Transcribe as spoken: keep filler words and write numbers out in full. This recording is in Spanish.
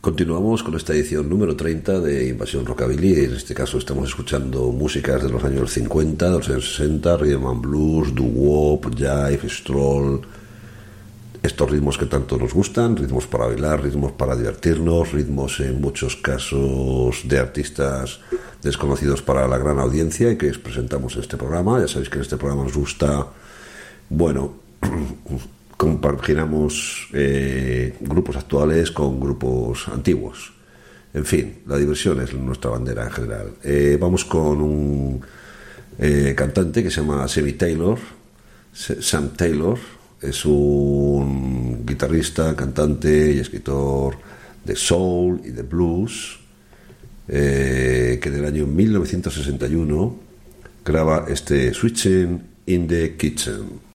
Continuamos con esta edición número treinta de Invasión Rockabilly. En este caso estamos escuchando músicas de los años cincuenta, de los años sesenta, rhythm and blues, doo-wop, jive, stroll. Estos ritmos que tanto nos gustan, ritmos para bailar, ritmos para divertirnos, ritmos en muchos casos de artistas desconocidos para la gran audiencia y que os presentamos en este programa. Ya sabéis que en este programa nos gusta, bueno, compaginamos eh, grupos actuales con grupos antiguos. En fin, la diversión es nuestra bandera en general. Eh, vamos con un eh, cantante que se llama Sammy Taylor. Sam Taylor es un guitarrista, cantante y escritor de soul y de blues, eh, que en el año mil novecientos sesenta y uno graba este Switching in the Kitchen.